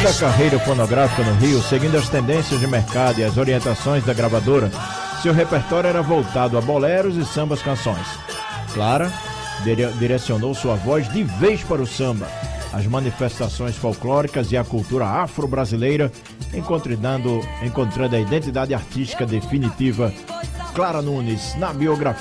da carreira fonográfica no Rio, seguindo as tendências de mercado e as orientações da gravadora, seu repertório era voltado a boleros e sambas canções. Clara direcionou sua voz de vez para o samba, as manifestações folclóricas e a cultura afro-brasileira, encontrando a identidade artística definitiva. Clara Nunes, na biografia.